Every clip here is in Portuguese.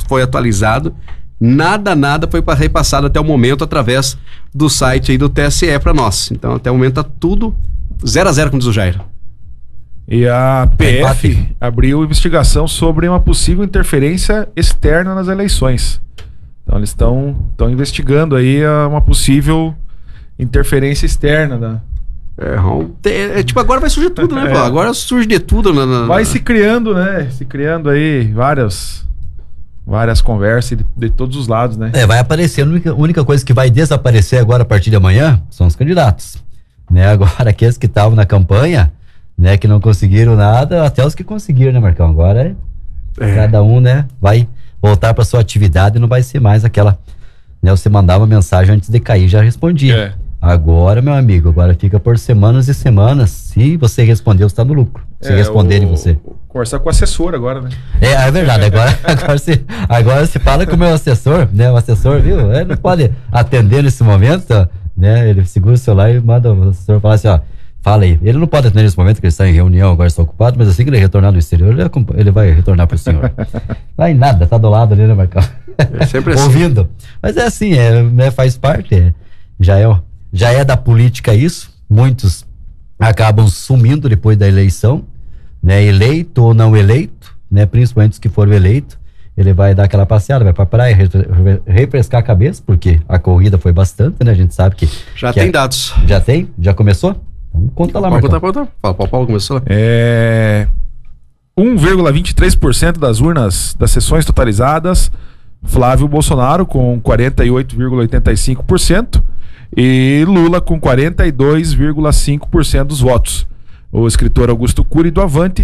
foi atualizado, nada foi repassado até o momento através do site aí do TSE para nós. Então até o momento tá tudo 0-0, como diz o Jair. E a PF abriu investigação sobre uma possível interferência externa nas eleições. Então eles estão investigando aí uma possível interferência externa tipo, agora vai surgir tudo, né? Pô? Agora surge de tudo. Vai se criando, né? Se criando aí várias conversas de todos os lados, né? Vai aparecer, a única coisa que vai desaparecer agora a partir de amanhã são os candidatos, né? Agora aqueles que estavam na campanha, né? Que não conseguiram nada, até os que conseguiram, né, Marcão? Agora cada um, né? Vai voltar para sua atividade e não vai ser mais aquela, né? Você mandava mensagem antes de cair, já respondia. Agora, meu amigo, fica por semanas e semanas. Se você responder, você está no lucro. Se responderem você. Conversar com o assessor agora, né? É verdade. Agora você fala com o meu assessor, né? O assessor, viu? Ele não pode atender nesse momento, né? Ele segura o celular e manda o assessor falar assim, ó. Fala aí. Ele não pode atender nesse momento, que ele está em reunião, agora está ocupado, mas assim que ele retornar do exterior, ele vai retornar para o senhor. Vai nada, tá do lado ali, né, Marcão? Sempre assim. Ouvindo. Mas é assim, né, faz parte. Já é da política isso. Muitos acabam sumindo depois da eleição, né? Eleito ou não eleito, né? Principalmente os que foram eleitos. Ele vai dar aquela passeada, vai pra praia, refrescar a cabeça, porque a corrida foi bastante, né? A gente sabe que... Já tem dados. Já tem? Já começou? Então conta lá, Marcão. Conta. Fala, Paulo começou. 1,23% das urnas das sessões totalizadas, Flávio Bolsonaro com 48,85%, e Lula com 42,5% dos votos. O escritor Augusto Cury do Avante,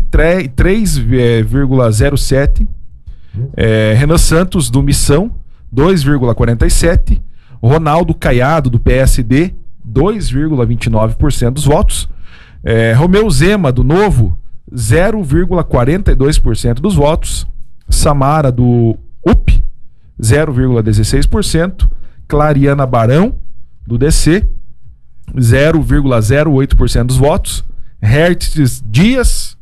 3,07%. Renan Santos do Missão, 2,47%. Ronaldo Caiado do PSD, 2,29% dos votos. Romeu Zema do Novo, 0,42% dos votos. Samara do UP, 0,16%. Clariana Barão do DC, 0,08% dos votos. Hertz Dias,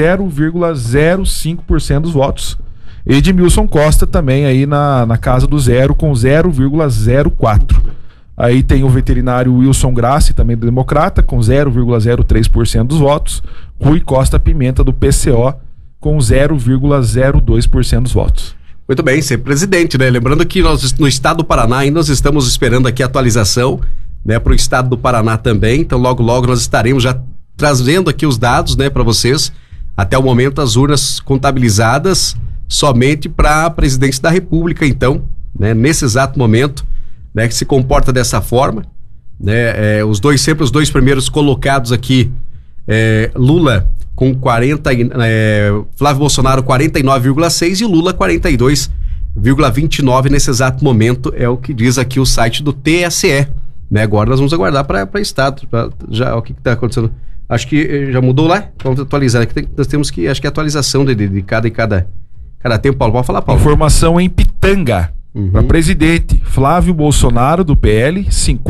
0,05% dos votos. Edmilson Costa também aí na casa do zero, com 0,04%. Aí tem o veterinário Wilson Grassi, também do Democrata, com 0,03% dos votos. Rui Costa Pimenta, do PCO, com 0,02% dos votos. Muito bem, ser presidente, né? Lembrando que nós, no estado do Paraná, ainda nós estamos esperando aqui a atualização, né, para o estado do Paraná também. Então, logo nós estaremos já trazendo aqui os dados, né, para vocês. Até o momento, as urnas contabilizadas somente para a presidência da República, então, né, nesse exato momento, né, que se comporta dessa forma, né? Os dois primeiros colocados aqui, Lula com 40, Flávio Bolsonaro 49,6 e Lula 42,29 nesse exato momento, é o que diz aqui o site do TSE, né? Agora nós vamos aguardar para estado, já o que está acontecendo. Acho que já mudou lá, vamos atualizar aqui, nós temos que, acho que a atualização de cada tempo. Paulo, pode falar, Paulo? Informação em Pitanga, para presidente, Flávio Bolsonaro do PL,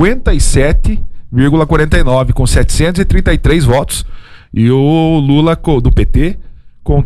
57,49 com 733 votos. E o Lula do PT com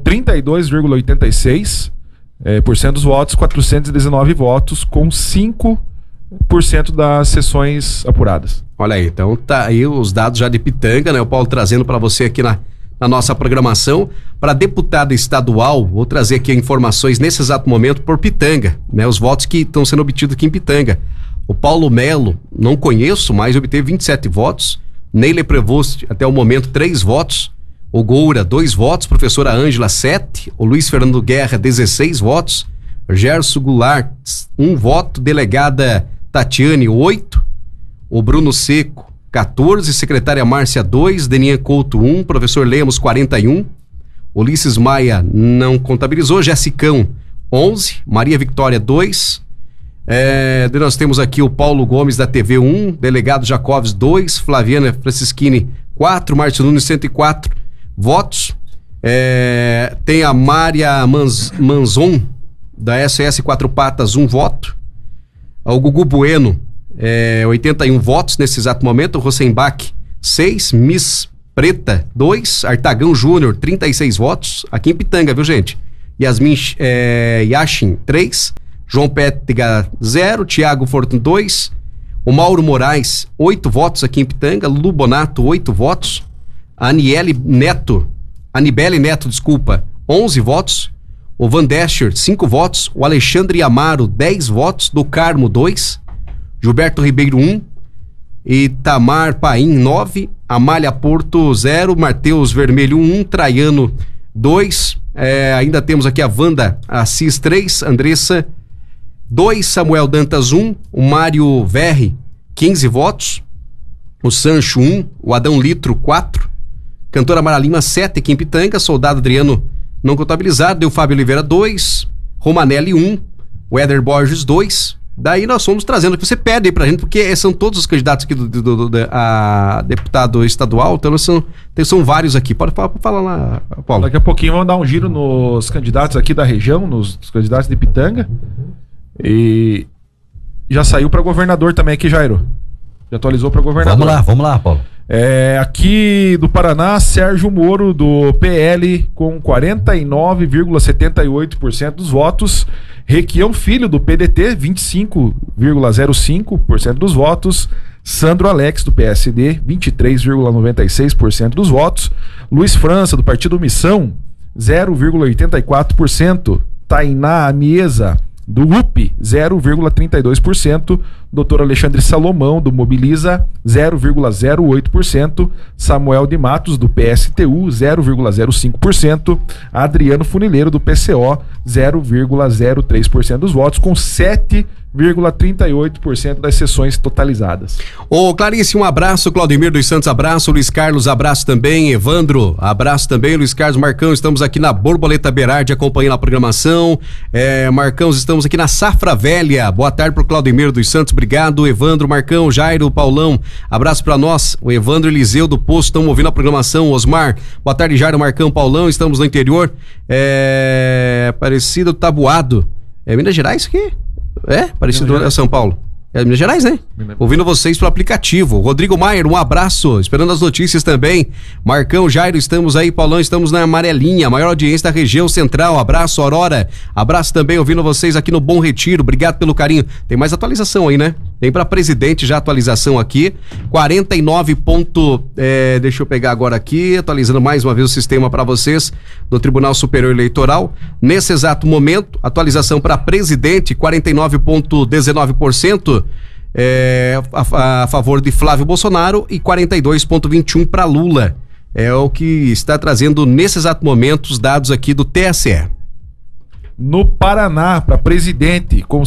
32,86% dos votos, 419 votos, com 5% das sessões apuradas. Olha aí, então tá aí os dados já de Pitanga, né? O Paulo trazendo para você aqui na nossa programação. Para deputado estadual, vou trazer aqui informações nesse exato momento por Pitanga, né? Os votos que estão sendo obtidos aqui em Pitanga. O Paulo Melo, não conheço, mas obteve 27 votos. Neile Prevost, até o momento, 3 votos. O Goura, 2 votos. Professora Ângela, 7. O Luiz Fernando Guerra, 16 votos. Gerson Goulart, 1 voto. Delegada Tatiane, 8. O Bruno Seco, 14. Secretária Márcia, 2. Deninha Couto, 1. Professor Lemos, 41. Ulisses Maia não contabilizou. Jessicão, 11. Maria Victória, 2. Nós temos aqui o Paulo Gomes da TV 1, Delegado Jacoves 2, Flaviana Francischini 4, Márcio Nunes 104 votos. Tem a Mária Manzon da SOS Quatro Patas, 1 voto. O Gugu Bueno, 81 votos nesse exato momento. O Rosenbach 6, Miss Preta 2, Artagão Júnior 36 votos, aqui em Pitanga, viu, gente? Yasmin Yashin, 3. João Pétega, 0. Tiago Fortun, 2. O Mauro Moraes, 8 votos aqui em Pitanga. Lu Bonato, 8 votos. Anibele Neto, 11 votos. O Van Descher, 5 votos. O Alexandre Amaro, 10 votos. Do Carmo, 2. Gilberto Ribeiro, 1. Itamar Paim, 9. Amália Porto, 0. Mateus Vermelho, 1. Traiano, 2. Ainda temos aqui a Wanda Assis, 3. Andressa, 2. Samuel Dantas, 1. O Mário Verri, 15 votos. O Sancho, 1. O Adão Litro, 4. Cantora Mara Lima, 7 aqui em Pitanga. Soldado Adriano, não contabilizado. Deu Fábio Oliveira, 2. Romanelli, 1. O Éder Borges, 2. Daí nós fomos trazendo, que você pede aí pra gente, porque são todos os candidatos aqui a deputado estadual, então são vários aqui. Pode falar lá, Paulo. Daqui a pouquinho vamos dar um giro nos candidatos aqui da região, nos candidatos de Pitanga. E já saiu para governador também aqui, Jairo. Já atualizou para governador. Vamos lá, Paulo. Aqui do Paraná, Sérgio Moro, do PL, com 49,78% dos votos. Requião Filho, do PDT, 25,05% dos votos. Sandro Alex, do PSD, 23,96% dos votos. Luiz França, do Partido Missão, 0,84%. Tainá Amiesa, do UP, 0,32%. Dr. Alexandre Salomão, do Mobiliza, 0,08%. Samuel de Matos, do PSTU, 0,05%. Adriano Funileiro, do PCO, 0,03% dos votos, com 7,38% das sessões totalizadas. Ô Clarice, um abraço. Claudemir dos Santos, abraço. Luiz Carlos, abraço também. Evandro, abraço também. Luiz Carlos, Marcão, estamos aqui na Borboleta Berardi acompanhando a programação. Marcão, estamos aqui na Safra Velha. Boa tarde pro Claudemir dos Santos, obrigado. Evandro, Marcão, Jairo, Paulão, abraço pra nós. O Evandro Eliseu do Poço, estamos ouvindo a programação. Osmar, boa tarde, Jairo, Marcão, Paulão, estamos no interior. Aparecido Tabuado. Minas Gerais isso aqui? Parecido São Paulo. Minas Gerais, né? Ouvindo vocês pelo aplicativo. Rodrigo Maier, um abraço, esperando as notícias também. Marcão, Jairo, estamos aí, Paulão, estamos na Amarelinha, maior audiência da região central. Abraço, Aurora. Abraço também, ouvindo vocês aqui no Bom Retiro. Obrigado pelo carinho. Tem mais atualização aí, né? Tem pra presidente já atualização aqui. 49 deixa eu pegar agora aqui, atualizando mais uma vez o sistema para vocês do Tribunal Superior Eleitoral. Nesse exato momento, atualização para presidente, 49,19%. A favor de Flávio Bolsonaro e 42,21% para Lula. É o que está trazendo nesse exato momento os dados aqui do TSE. No Paraná, para presidente, com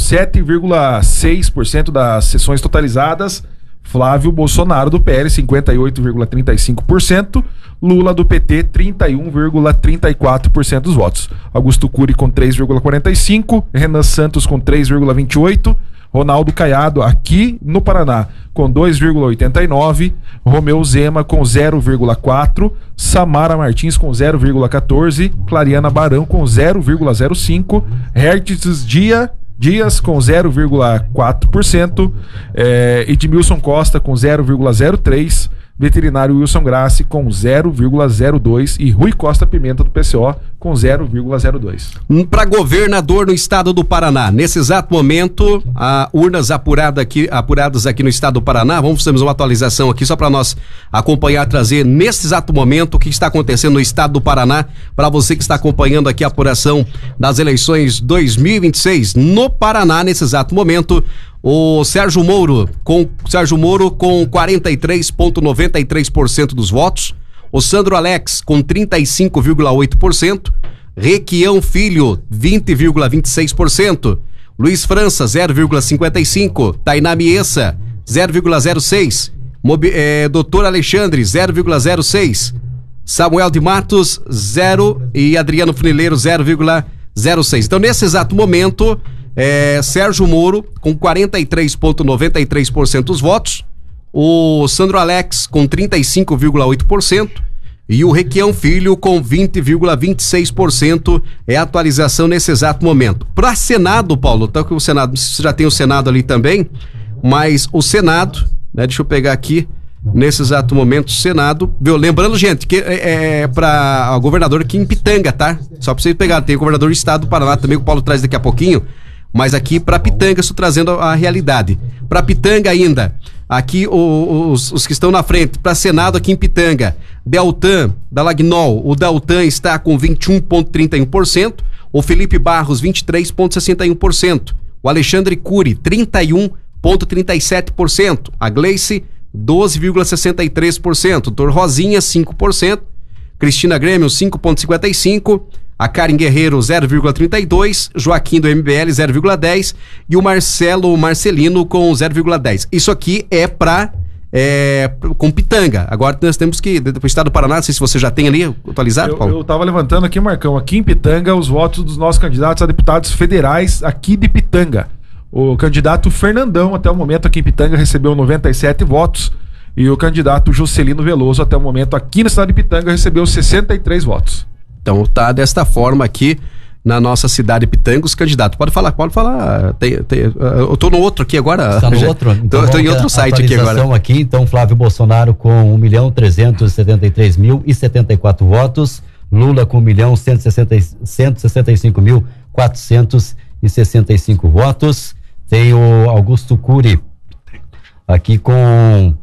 7,6% das sessões totalizadas, Flávio Bolsonaro do PL, 58,35%, Lula do PT, 31,34% dos votos. Augusto Cury com 3,45%, Renan Santos com 3,28%, Ronaldo Caiado, aqui no Paraná, com 2,89%, Romeu Zema com 0,4%, Samara Martins com 0,14%, Clariana Barão com 0,05%, Hertz Dias com 0,4%, Edmilson Costa com 0,03%, Veterinário Wilson Grassi com 0,02% e Rui Costa Pimenta do PCO com 0,02%. Para governador no estado do Paraná, nesse exato momento, urnas apuradas aqui no estado do Paraná. Vamos fazer uma atualização aqui só para nós acompanhar, trazer nesse exato momento o que está acontecendo no estado do Paraná para você que está acompanhando aqui a apuração das eleições 2026 no Paraná. Nesse exato momento, o Sérgio Moro com 43,93% dos votos, o Sandro Alex com 35,8%, Requião Filho 20,26%, Luiz França 0,55%, Tainá Miesa 0,06%, Dr. Alexandre 0,06%, Samuel de Matos 0% e Adriano Funileiro 0,06%. Então nesse exato momento, Sérgio Moro com 43,93% dos votos, o Sandro Alex com 35,8% e o Requião Filho com 20,26%. É a atualização nesse exato momento. Para Senado, Paulo, tá com o Senado, não sei se já tem o Senado ali também, mas o Senado, né, deixa eu pegar aqui, Nesse exato momento, Senado, viu? Lembrando, gente, que é para o governador aqui em Pitanga, tá? Só pra vocês pegarem, tem o governador do estado do Paraná também, que o Paulo traz daqui a pouquinho, mas aqui para Pitanga, estou trazendo a realidade. Para Pitanga ainda, aqui os que estão na frente, para Senado aqui em Pitanga, Deltan, da Lagnol, o Deltan está com 21,31%, o Felipe Barros, 23,61%, o Alexandre Cury, 31,37%, a Gleice, 12,63%, Dr. Rosinha, 5%, Cristina Grêmio, 5,55%, a Karen Guerreiro, 0,32%, Joaquim do MBL, 0,10% e o Marcelino com 0,10%. Isso aqui é com Pitanga. Agora nós temos que, do estado do Paraná, não sei se você já tem ali atualizado, Paulo. Eu estava levantando aqui, Marcão, aqui em Pitanga, os votos dos nossos candidatos a deputados federais aqui de Pitanga. O candidato Fernandão, até o momento aqui em Pitanga, recebeu 97 votos. E o candidato Juscelino Veloso, até o momento aqui na cidade de Pitanga, recebeu 63 votos. Então tá desta forma aqui na nossa cidade de Pitanga, os candidatos. Pode falar. Eu tô no outro aqui agora. Está no outro? Então tô em outro site aqui agora. Aqui, então, Flávio Bolsonaro com 1.373.074 votos. Lula com 1.165.465 votos. Tem o Augusto Cury aqui com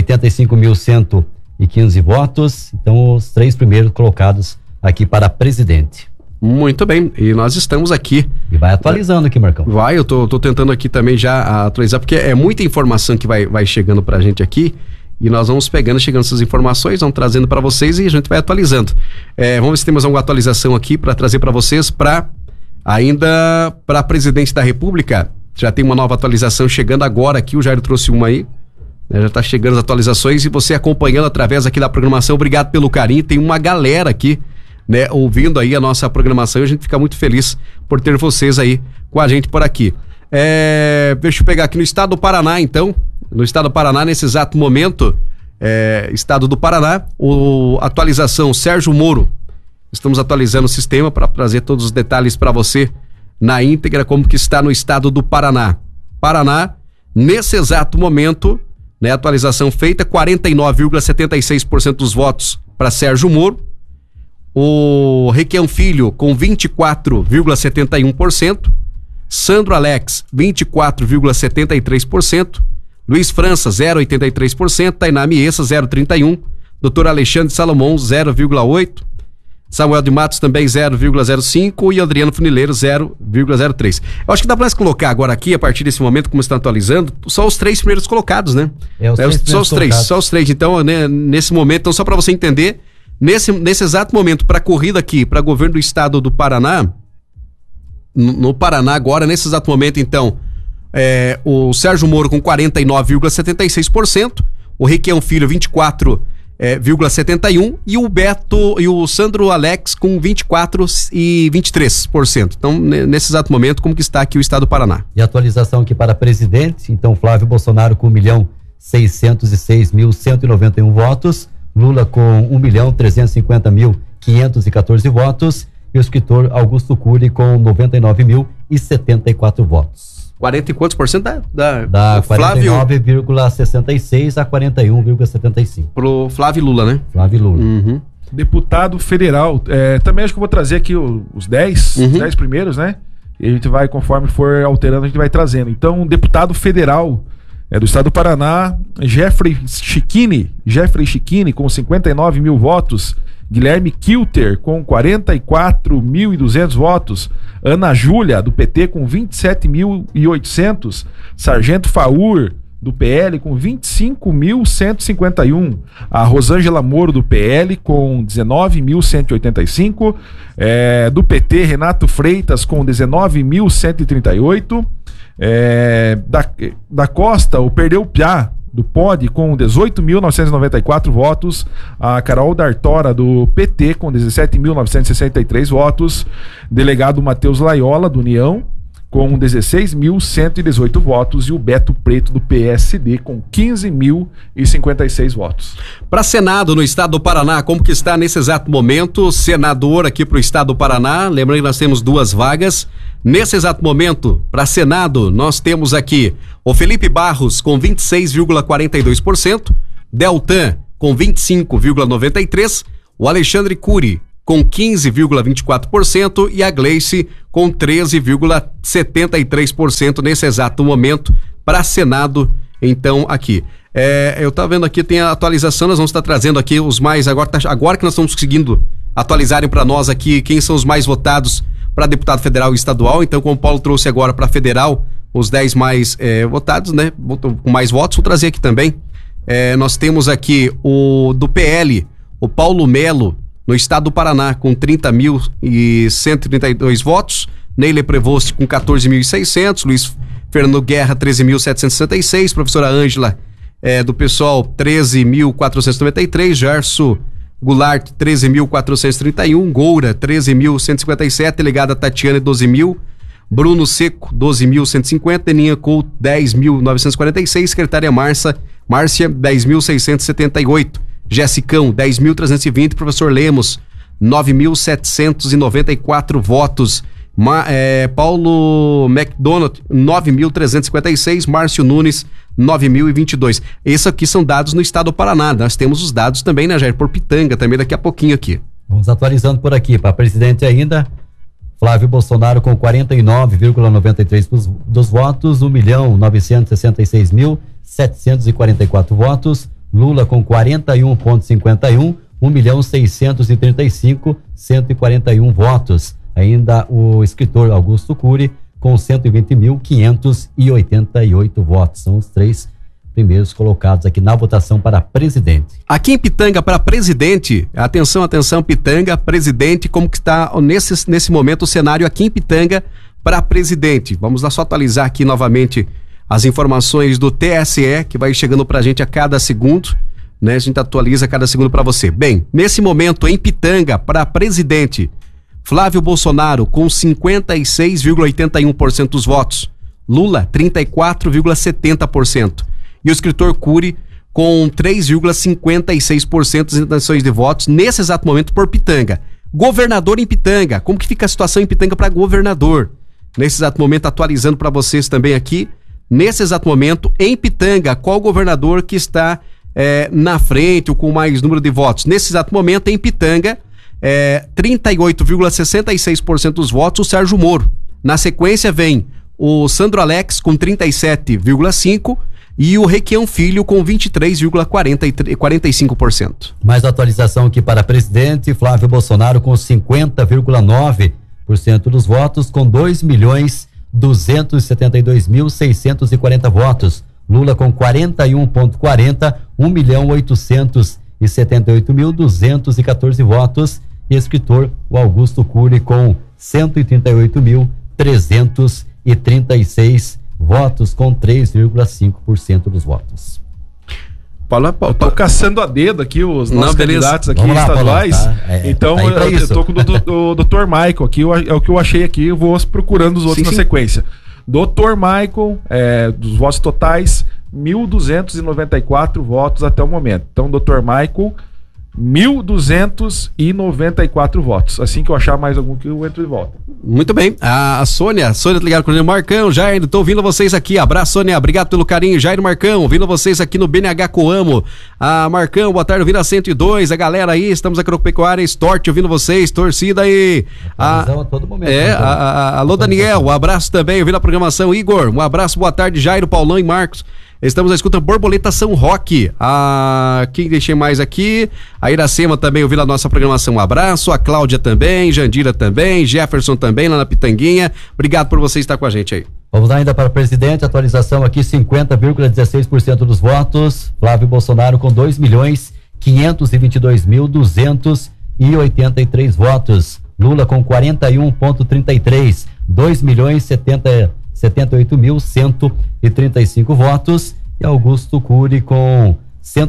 85.115 votos. Então, os 3 primeiros colocados aqui para presidente. Muito bem, e nós estamos aqui. E vai atualizando aqui, Marcão. Eu tô tentando aqui também já atualizar, porque é muita informação que vai chegando pra gente aqui, e nós vamos chegando essas informações, vamos trazendo para vocês e a gente vai atualizando. Vamos ver se temos alguma atualização aqui para trazer para vocês, ainda para presidente da República. Já tem uma nova atualização chegando agora aqui, o Jair trouxe uma aí, né? Já está chegando as atualizações e você acompanhando através aqui da programação. Obrigado pelo carinho, tem uma galera aqui, né, ouvindo aí a nossa programação, e a gente fica muito feliz por ter vocês aí com a gente por aqui. Deixa eu pegar aqui no estado do Paraná, então. No estado do Paraná, nesse exato momento, estado do Paraná, atualização Sérgio Moro. Estamos atualizando o sistema para trazer todos os detalhes para você na íntegra, como que está no estado do Paraná. Paraná, nesse exato momento, né, atualização feita, 49,76% dos votos para Sérgio Moro. O Requião Filho com 24,71%, Sandro Alex 24,73%, Luiz França 0,83%, Tainá Miessa 0,31%, Dr. Alexandre Salomão 0,8%, Samuel de Matos também 0,05% e Adriano Funileiro 0,03%. Eu acho que dá para nós colocar agora aqui, a partir desse momento, como está atualizando, só os 3 primeiros colocados, né? Só os três. Então, né, nesse momento, então, só para você entender, nesse exato momento, para a corrida aqui, para governo do estado do Paraná, no Paraná agora, nesse exato momento, então, o Sérgio Moro com 49,76%, o Requião Filho 24,71% e o Beto e o Sandro Alex com 24,23%. Então, nesse exato momento, como que está aqui o estado do Paraná? E atualização aqui para presidente, então Flávio Bolsonaro com 1.606.191 votos, Lula com 1.350.514 votos e o escritor Augusto Cury com 99.074 votos. 40 e quantos por cento da 49,66 a 41,75. Pro Flávio Lula, né? Flávio Lula. Uhum. Deputado federal, também acho que eu vou trazer aqui os 10 primeiros, né? E a gente vai, conforme for alterando, a gente vai trazendo. Então, deputado federal do estado do Paraná, Jeffrey Schickini com 59 mil votos, Guilherme Kilter com 44.200 votos, Ana Júlia do PT com 27.800, Sargento Faur do PL com 25.151, a Rosângela Moro do PL com 19.185, do PT Renato Freitas com 19.138, da Costa, o Perdeu Piá do POD com 18.994 votos, a Carol D'Artora do PT com 17.963 votos, delegado Matheus Laiola do União com 16.118 votos e o Beto Preto do PSD com 15.056 votos. Para Senado no estado do Paraná, como que está nesse exato momento? Senador aqui para o estado do Paraná, lembrando que nós temos 2 vagas. Nesse exato momento, para Senado, nós temos aqui o Felipe Barros com 26,42%, Deltan com 25,93%, o Alexandre Cury com 15,24% e a Gleice com 13,73% nesse exato momento para Senado, então aqui. Eu estava vendo aqui, tem a atualização, nós vamos estar trazendo aqui os mais, agora que nós estamos conseguindo atualizarem para nós aqui quem são os mais votados para deputado federal e estadual, então como o Paulo trouxe agora para federal, os 10 mais votados, né, com mais votos, vou trazer aqui também. Nós temos aqui o do PL, o Paulo Melo, no estado do Paraná, com 30.132 votos, Neile Prevost com 14.600, Luiz Fernando Guerra 13.766, professora Ângela do PSOL 13.493, Gerson Goulart 13.431, Goura 13.157, delegada Tatiana 12.000, Bruno Seco 12.150, Eninha Couto 10.946, secretária Márcia 10.678, Jessicão 10.320, professor Lemos 9.794 votos, Paulo McDonald 9.356, Márcio Nunes 9.022. Esses aqui são dados no estado do Paraná. Nós temos os dados também, né, Jair, por Pitanga, também daqui a pouquinho aqui. Vamos atualizando por aqui. Para presidente ainda, Flávio Bolsonaro com 49,93% dos votos, 1.966.744 votos. Lula com 41,51%, 1.635.141 votos. Ainda o escritor Augusto Cury com 120.588 votos. São os 3 primeiros colocados aqui na votação para presidente. Aqui em Pitanga, para presidente, atenção, Pitanga, presidente, como que está nesse momento o cenário aqui em Pitanga para presidente? Vamos lá só atualizar aqui novamente as informações do TSE, que vai chegando pra gente a cada segundo, né? A gente atualiza a cada segundo para você. Bem, nesse momento em Pitanga, para presidente, Flávio Bolsonaro com 56,81% dos votos, Lula 34,70%. E o escritor Cury com 3,56% das intenções de votos nesse exato momento por Pitanga. Governador em Pitanga, como que fica a situação em Pitanga para governador? Nesse exato momento, atualizando para vocês também aqui, nesse exato momento, em Pitanga, qual governador que está na frente ou com mais número de votos? Nesse exato momento, em Pitanga, 38,66% dos votos, o Sérgio Moro. Na sequência vem o Sandro Alex com 37,5% e o Requião Filho com 23,45%. Mais atualização aqui para presidente, Flávio Bolsonaro com 50,9% dos votos, com 2.272.640 votos. Lula com 41,40%, 1.878.214 votos. E escritor, o Augusto Cury com 138.336 votos, com 3,5% dos votos. Paulo, tô caçando a dedo aqui os nossos candidatos aqui lá, estaduais. Paulo, tá? Então eu tô com o Dr. Michael aqui, é o que eu achei aqui, eu vou procurando os outros na sequência. Dr. Michael, dos votos totais, 1.294 votos até o momento. Então, Dr. Michael, 1.294 votos. Assim que eu achar mais algum que eu entro de volta. Muito bem. A Sônia tá ligado com o Marcão, Jair, tô ouvindo vocês aqui. Abraço, Sônia, obrigado pelo carinho. Jair Marcão, ouvindo vocês aqui no BNH Coamo. Marcão, boa tarde, ouvindo a 102. A galera aí, estamos aqui no Pecuária Storte, ouvindo vocês, torcida aí. A todo momento. Alô, Daniel, um abraço também, ouvindo a programação. Igor, um abraço, boa tarde, Jairo, Paulão e Marcos. Estamos na escuta Borboleta São Roque. Quem deixei mais aqui? A Iracema também ouvindo a nossa programação. Um abraço. A Cláudia também, Jandira também, Jefferson também lá na Pitanguinha. Obrigado por você estar com a gente aí. Vamos lá ainda para o presidente. Atualização aqui: 50,16% dos votos. Flávio Bolsonaro com 2.522.283 votos. Lula com 41,33%. 2.078.135 votos, e Augusto Cury com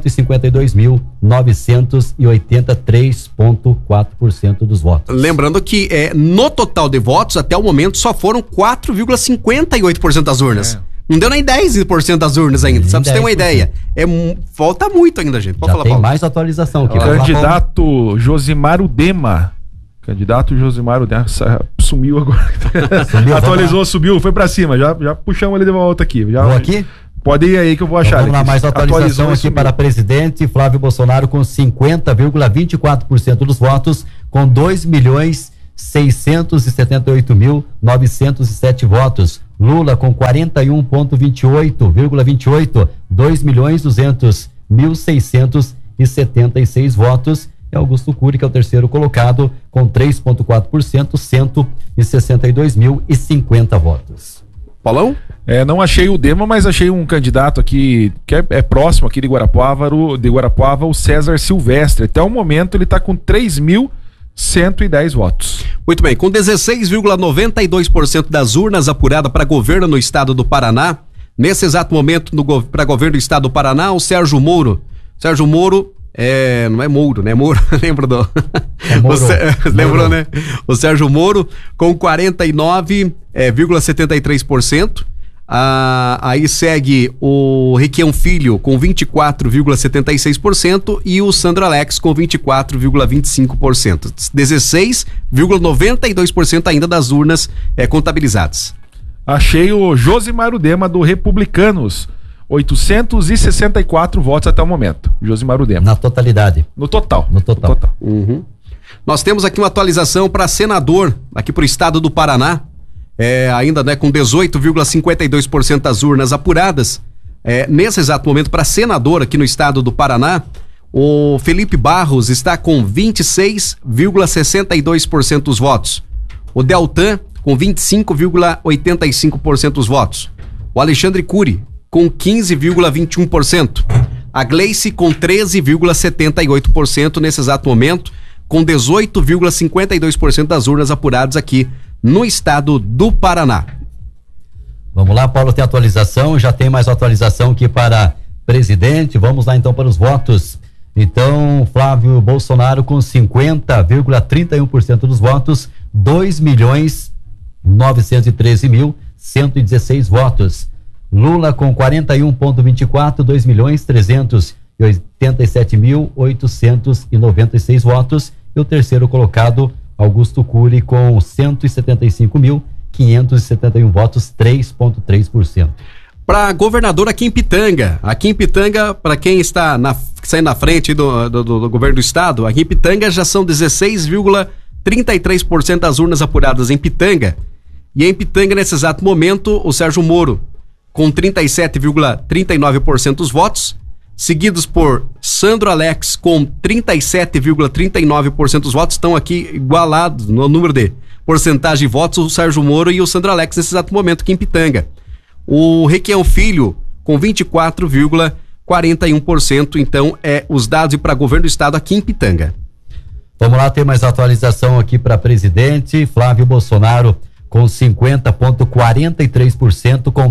152.983,4% dos votos. Lembrando que no total de votos, até o momento, só foram 4,58% das urnas. Não deu nem 10% das urnas ainda, só pra você ter uma ideia. Falta muito ainda, gente. Pode já falar, tem Paulo. mais atualização aqui. Candidato Josimar Udema. Sumiu agora. Atualizou, subiu, foi pra cima. Já puxamos ele de volta aqui. Vou aqui? Pode ir aí que eu vou achar. Então, vamos lá, mais atualização aqui para presidente. Flávio Bolsonaro com 50,24% dos votos, com 2.678.907 votos. Lula com 41,28, 2.200.676 votos. E Augusto Cury, que é o terceiro colocado, com 3,4%, 162.050 votos. Paulão? Não achei o Dema, mas achei um candidato aqui que é próximo aqui de Guarapuava, o César Silvestre. Até o momento ele está com 3.110 votos. Muito bem, com 16,92% das urnas apuradas para governo no estado do Paraná, nesse exato momento para governo do estado do Paraná, o Sérgio Moro. Sérgio Moro não é Mouro, né? Moro, lembra do... Lembrou, né? O Sérgio Moro com 49,73%. Aí segue o Requião Filho com 24,76% e o Sandro Alex com 24,25%. 16,92% ainda das urnas contabilizadas. Achei o Josimar Udema do Republicanos. 864 votos até o momento. Josimar Udema. Na totalidade. No total. Uhum. Nós temos aqui uma atualização para senador aqui para o estado do Paraná. Ainda, né, com 18,52% das urnas apuradas. Nesse exato momento, para senador aqui no estado do Paraná, o Felipe Barros está com 26,62% dos votos. O Deltan com 25,85% dos votos. O Alexandre Cury com 15,21%. A Gleice com 13,78% nesse exato momento, com 18,52% das urnas apuradas aqui no estado do Paraná. Vamos lá, Paulo, tem atualização, já tem mais atualização aqui para presidente. Vamos lá então para os votos. Então, Flávio Bolsonaro com 50,31% dos votos, 2.913.116 votos. Lula com 41,24, 2.387.896 votos. E o terceiro colocado, Augusto Cury, com 175.571 votos, 3,3%. Para governador aqui em Pitanga, para quem está saindo na frente do governo do estado, aqui em Pitanga já são 16,33% das urnas apuradas em Pitanga. E em Pitanga, nesse exato momento, o Sérgio Moro com 37,39% dos votos, seguidos por Sandro Alex com 37,39% dos votos. Estão aqui igualados no número de porcentagem de votos, o Sérgio Moro e o Sandro Alex nesse exato momento aqui em Pitanga. O Requião Filho com 24,41%, então os dados para governo do estado aqui em Pitanga. Vamos lá, tem mais atualização aqui para presidente. Flávio Bolsonaro com 50,43%, com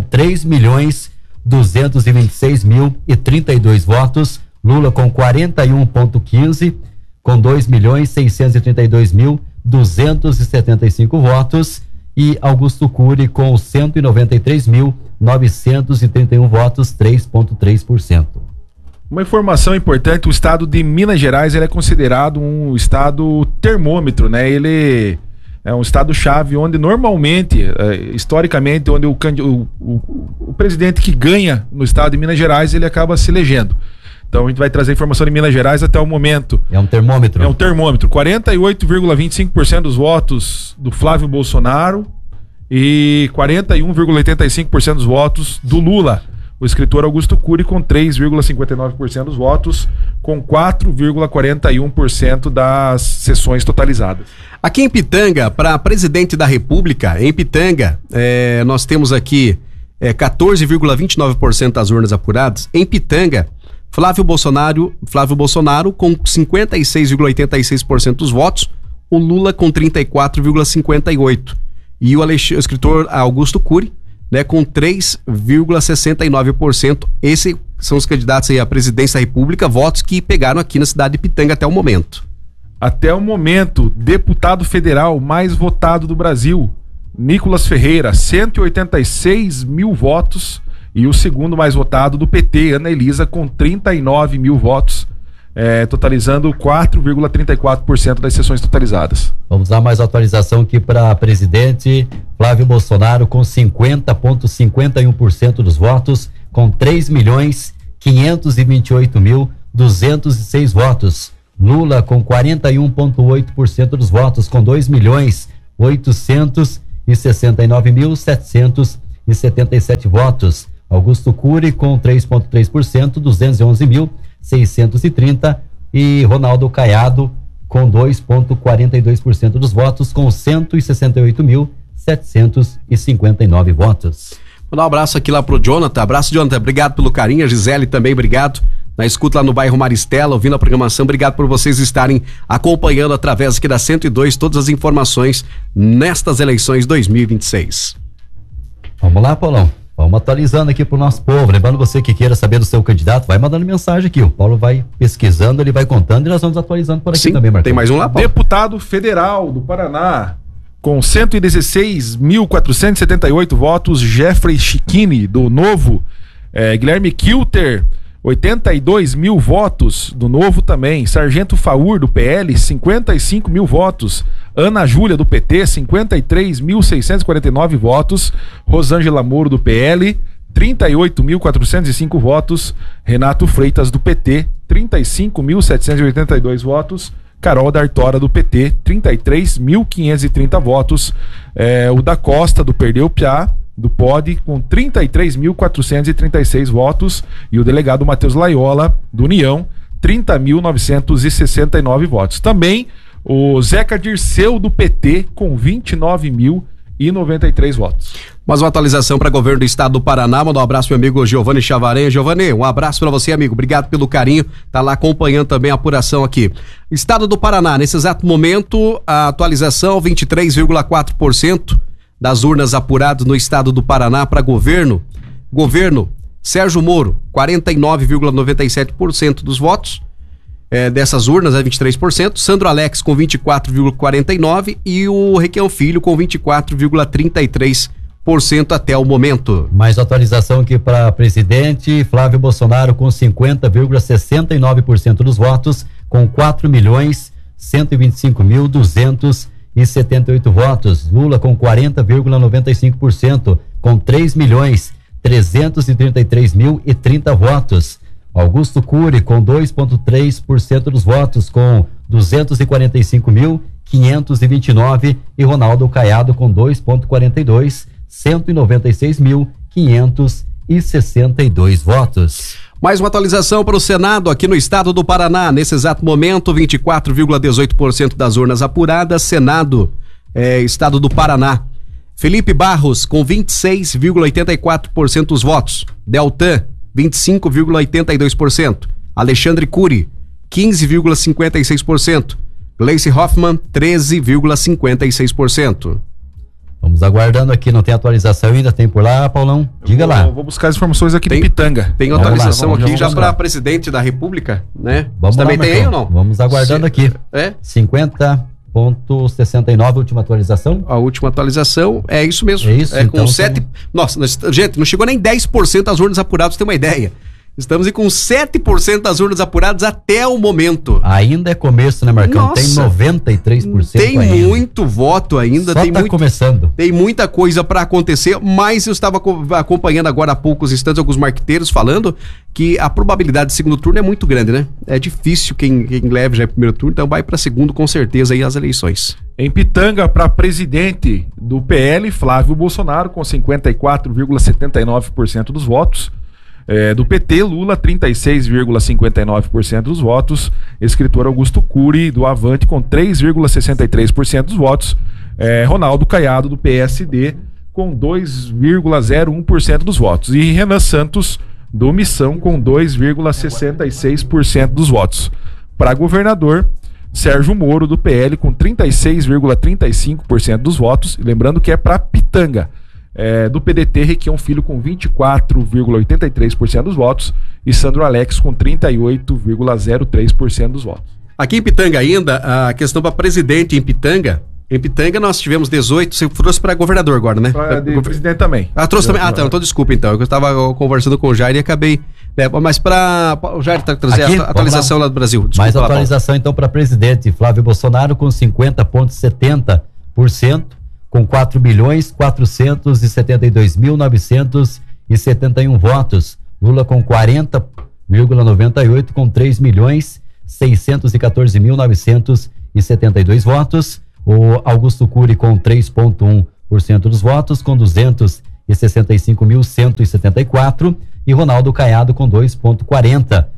3.226.032 votos. Lula com 41,15%, com 2.632.275 votos. E Augusto Cury com 193.931 votos, 3,3%. Uma informação importante: o estado de Minas Gerais ele é considerado um estado termômetro, né? Ele é um estado-chave onde normalmente, historicamente, onde o presidente que ganha no estado de Minas Gerais, ele acaba se elegendo. Então a gente vai trazer informação de Minas Gerais até o momento. É um termômetro. 48,25% dos votos do Flávio Bolsonaro e 41,85% dos votos do Lula. O escritor Augusto Cury com 3,59% dos votos, com 4,41% das sessões totalizadas. Aqui em Pitanga, para presidente da República, em Pitanga, nós temos aqui 14,29% das urnas apuradas. Em Pitanga, Flávio Bolsonaro com 56,86% dos votos, o Lula com 34,58%. E o escritor Augusto Cury, né, com 3,69%. Esses são os candidatos aí à presidência da República, votos que pegaram aqui na cidade de Pitanga até o momento. Até o momento, deputado federal mais votado do Brasil, Nicolas Ferreira, 186 mil votos. E o segundo mais votado do PT, Ana Elisa, com 39 mil votos, totalizando 4,34% das sessões totalizadas. Vamos dar mais atualização aqui para presidente. Flávio Bolsonaro com 50,51% dos votos, com 3.528.206 votos. Lula com 41,8% dos votos, com 2.869.777 votos. Augusto Cury com 3,3%, 211.630, e Ronaldo Caiado com 2,42% dos votos, com 168.759 votos. Vou dar um abraço aqui lá pro Jonathan. Abraço, Jonathan. Obrigado pelo carinho. A Gisele também, obrigado. Na escuta lá no bairro Maristela, ouvindo a programação. Obrigado por vocês estarem acompanhando através aqui da 102 todas as informações nestas eleições 2026. Vamos lá, Paulão. Vamos atualizando aqui pro nosso povo. Lembrando, você que queira saber do seu candidato, vai mandando mensagem aqui. O Paulo vai pesquisando, ele vai contando e nós vamos atualizando por aqui. Sim, também, Marcão. Tem mais um lá, Paulo. Deputado federal do Paraná, com 116.478 votos, Jeffrey Chiquini, do Novo. Guilherme Kilter, 82 mil votos, do Novo também. Sargento Faur, do PL, 55 mil votos. Ana Júlia, do PT, 53.649 votos. Rosângela Moro, do PL, 38.405 votos. Renato Freitas, do PT, 35.782 votos. Carol D'Artora, do PT, 33.530 votos. O da Costa, do Perdeu Piá, do POD, com 33.436 votos, e o delegado Matheus Laiola, do União, 30.969 votos. Também o Zeca Dirceu, do PT, com 29.093 votos. Mais uma atualização para governo do estado do Paraná. Mandar um abraço pro meu amigo Giovanni Chavarenha. Giovanni, um abraço para você, amigo. Obrigado pelo carinho. Tá lá acompanhando também a apuração aqui. Estado do Paraná, nesse exato momento, a atualização 23,4% das urnas apuradas no estado do Paraná para governo. Governo, Sérgio Moro, 49,97% dos votos. Dessas urnas é 23%. Sandro Alex com 24,49% e o Requião Filho com 24,33% até o momento. Mais atualização aqui para presidente. Flávio Bolsonaro com 50,69% dos votos, com 4.125.278 votos. Lula com 40,95%, com 3.333.030 votos. Augusto Cury com 2,3% dos votos, com 245.529, e Ronaldo Caiado com 2,42%, 196.562 votos. Mais uma atualização para o Senado aqui no estado do Paraná. Nesse exato momento, 24,18% das urnas apuradas. Senado, estado do Paraná. Felipe Barros com 26,84% dos votos. Deltan, 25,82%. Alexandre Cury, 15,56%. Gleice Hoffmann, 13,56%. Vamos aguardando aqui, não tem atualização ainda, tem por lá, Paulão? Diga lá. Vou buscar as informações aqui de Pitanga. Tem atualização aqui já para presidente da República, né? Vamos lá, também tem aí ou não? Vamos aguardando aqui. 50,69 a última atualização? A última atualização é isso mesmo. É isso, então, com 7... Nossa, gente, não chegou nem 10% das urnas apuradas, pra você ter uma ideia. Estamos aí com 7% das urnas apuradas até o momento. Ainda é começo, né, Marcão? Nossa, tem 93% tem ainda. muito voto ainda. Só tá começando. Tem muita coisa para acontecer, mas eu estava acompanhando agora há poucos instantes alguns marqueteiros falando que a probabilidade de segundo turno é muito grande, né? É difícil quem leve já é primeiro turno, então vai para segundo com certeza aí as eleições. Em Pitanga, para presidente do PL, Flávio Bolsonaro, com 54,79% dos votos. Do PT, Lula, 36,59% dos votos. Escritor Augusto Cury, do Avante, com 3,63% dos votos. Ronaldo Caiado, do PSD, com 2,01% dos votos. E Renan Santos, do Missão, com 2,66% dos votos. Para governador, Sérgio Moro, do PL, com 36,35% dos votos. Lembrando que é para Pitanga. Do PDT, Requião Filho com 24,83% dos votos e Sandro Alex com 38,03% dos votos. Aqui em Pitanga ainda, a questão para presidente em Pitanga nós tivemos 18, você trouxe para governador agora, né? Presidente também. Trouxe também, então desculpa então, eu estava conversando com o Jair e acabei, mas para o Jair trazer a atualização lá do Brasil. Desculpa, mais atualização então para presidente, Flávio Bolsonaro com 50,70%, com 4.472.971 votos. Lula com 40,98 com 3.614.972 votos. O Augusto Cury com 3,1% dos votos, com 265.174, e Ronaldo Caiado com 2,40,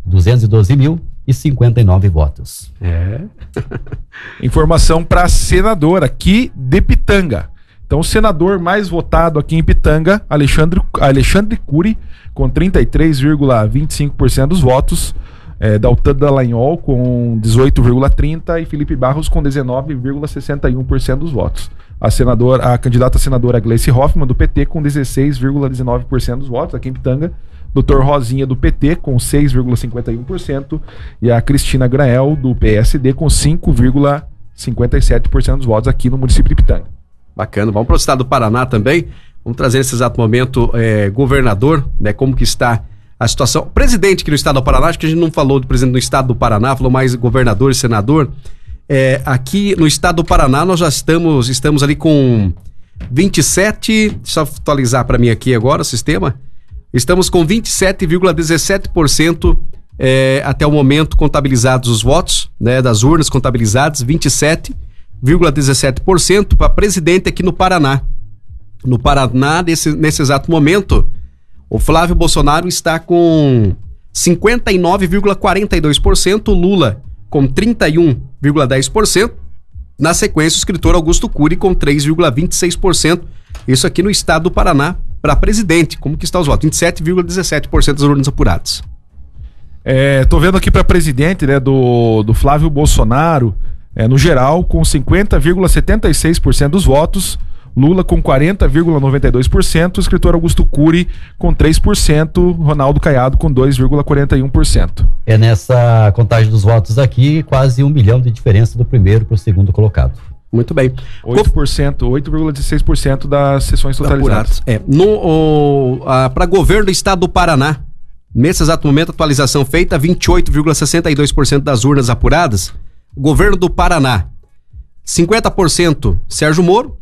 212.059 votos. Informação para senador aqui de Pitanga. Então, o senador mais votado aqui em Pitanga, Alexandre Cury, com 33,25% dos votos. Daltan Dallagnol com 18,30% e Felipe Barros com 19,61% dos votos. A candidata senadora Gleice Hoffmann, do PT, com 16,19% dos votos aqui em Pitanga. Dr. Rosinha, do PT, com 6,51%. E a Cristina Grael, do PSD, com 5,57% dos votos aqui no município de Pitanga. Bacana. Vamos para o estado do Paraná também. Vamos trazer nesse exato momento governador, né, como que está a situação. Presidente aqui no estado do Paraná, acho que a gente não falou do presidente do estado do Paraná, falou mais governador e senador. Aqui no estado do Paraná nós já estamos ali com 27, deixa eu atualizar para mim aqui agora o sistema, estamos com 27,17% até o momento contabilizados os votos, né, das urnas contabilizadas, 27,17% para presidente aqui no Paraná. No Paraná, nesse exato momento, o Flávio Bolsonaro está com 59,42%, Lula com 31,10%, na sequência o escritor Augusto Cury com 3,26%, isso aqui no estado do Paraná para presidente. Como que está os votos? 27,17% das urnas apuradas. Tô vendo aqui para presidente, né, do Flávio Bolsonaro, no geral, com 50,76% dos votos, Lula com 40,92%, o escritor Augusto Cury com 3%, Ronaldo Caiado com 2,41%. Nessa contagem dos votos aqui, quase 1 milhão de diferença do primeiro para o segundo colocado. Muito bem. 8,16% das sessões totalizadas. Para governo do estado do Paraná, nesse exato momento, atualização feita, 28,62% das urnas apuradas. Governo do Paraná, 50% Sérgio Moro,